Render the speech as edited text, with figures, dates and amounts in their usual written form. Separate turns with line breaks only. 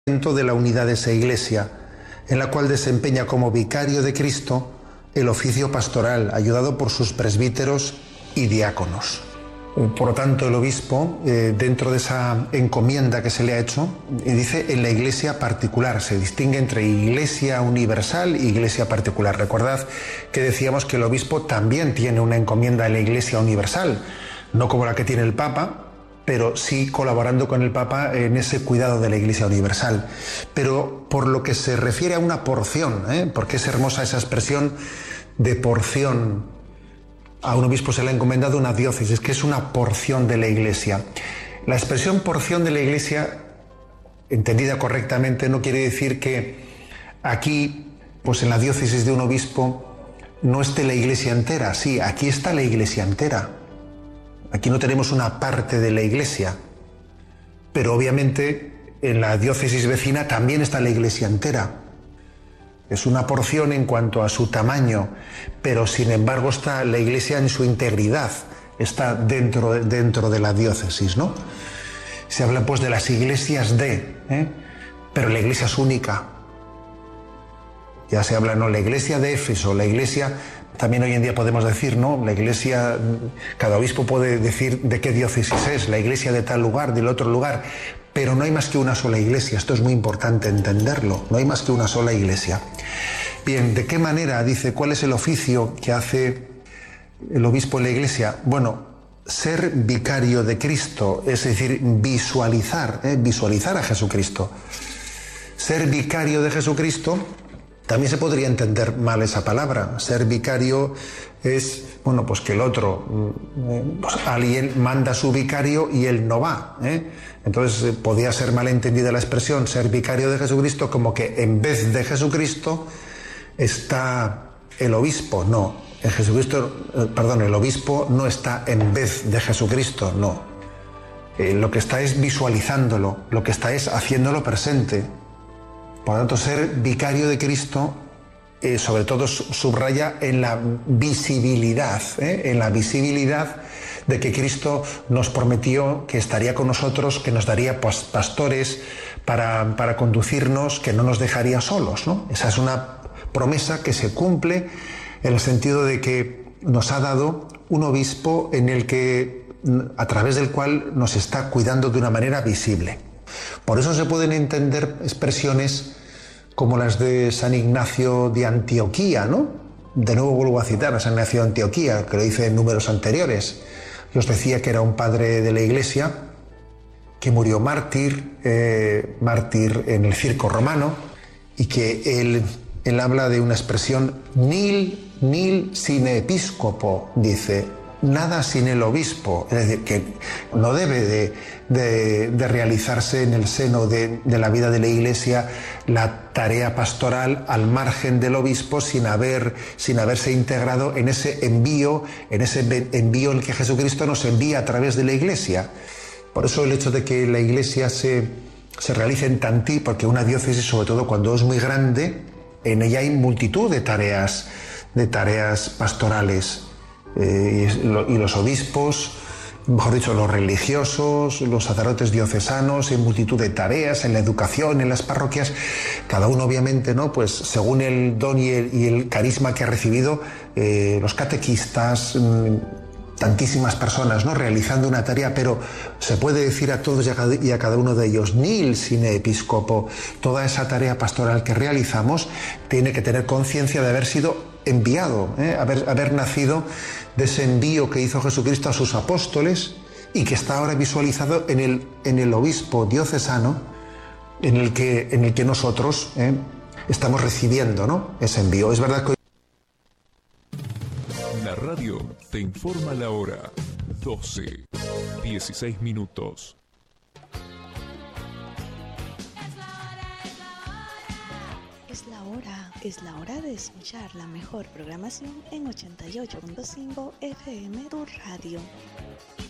de la unidad de esa Iglesia, en la cual desempeña como vicario de Cristo el oficio pastoral, ayudado por sus presbíteros y diáconos. Por lo tanto, el obispo, dentro de esa encomienda que se le ha hecho, dice en la Iglesia particular, se distingue entre Iglesia universal y Iglesia particular. Recordad que decíamos que el obispo también tiene una encomienda en la Iglesia universal, no como la que tiene el Papa, pero sí colaborando con el Papa en ese cuidado de la Iglesia universal. Pero por lo que se refiere a una porción, porque es hermosa esa expresión de porción, a un obispo se le ha encomendado una diócesis, que es una porción de la Iglesia. La expresión porción de la Iglesia, entendida correctamente, no quiere decir que aquí, pues en la diócesis de un obispo, no esté la Iglesia entera. Sí, aquí está la Iglesia entera. Aquí no tenemos una parte de la Iglesia, pero obviamente en la diócesis vecina también está la Iglesia entera. Es una porción en cuanto a su tamaño, pero sin embargo está la Iglesia en su integridad, está dentro de la diócesis, ¿no? Se habla pues de las iglesias pero la Iglesia es única. Ya se habla, ¿no? La Iglesia de Éfeso, la Iglesia... También hoy en día podemos decir, ¿no? La Iglesia, cada obispo puede decir de qué diócesis es, la Iglesia de tal lugar, del otro lugar, pero no hay más que una sola Iglesia. Esto es muy importante entenderlo, no hay más que una sola Iglesia. Bien, ¿de qué manera? Dice, ¿cuál es el oficio que hace el obispo en la Iglesia? Bueno, ser vicario de Cristo, es decir, visualizar a Jesucristo. Ser vicario de Jesucristo... También se podría entender mal esa palabra. Ser vicario es, bueno, pues que el otro, pues alguien manda a su vicario y él no va. Entonces podía ser mal entendida la expresión ser vicario de Jesucristo como que en vez de Jesucristo está el obispo. No, el obispo no está en vez de Jesucristo, no. Lo que está es visualizándolo, lo que está es haciéndolo presente. Por lo tanto, ser vicario de Cristo, sobre todo subraya en la visibilidad, de que Cristo nos prometió que estaría con nosotros, que nos daría pastores para conducirnos, que no nos dejaría solos, ¿no? Esa es una promesa que se cumple en el sentido de que nos ha dado un obispo a través del cual nos está cuidando de una manera visible. Por eso se pueden entender expresiones como las de San Ignacio de Antioquía, ¿no? De nuevo vuelvo a citar a San Ignacio de Antioquía, que lo dice en números anteriores. Yo os decía que era un padre de la Iglesia, que murió mártir en el circo romano, y que él habla de una expresión nil sine episcopo, dice, nada sin el obispo, es decir, que no debe de realizarse en el seno de la vida de la Iglesia la tarea pastoral al margen del obispo sin haberse integrado en ese envío en el que Jesucristo nos envía a través de la Iglesia. Por eso el hecho de que la Iglesia se realice en tanti, porque una diócesis, sobre todo cuando es muy grande, en ella hay multitud de tareas pastorales. Y los obispos, mejor dicho, los religiosos, los sacerdotes diocesanos, en multitud de tareas, en la educación, en las parroquias, cada uno obviamente, ¿no? Pues según el don y el carisma que ha recibido, los catequistas, tantísimas personas, ¿no? Realizando una tarea, pero se puede decir a todos y a cada uno de ellos, nil sine episcopo, toda esa tarea pastoral que realizamos tiene que tener conciencia de haber sido enviado, haber nacido de ese envío que hizo Jesucristo a sus apóstoles y que está ahora visualizado en el obispo diocesano en el que nosotros estamos recibiendo, ¿no? Ese envío. Es verdad que
la radio te informa la hora 12:16.
Es la hora de escuchar la mejor programación en 88.5 FM Tu Radio.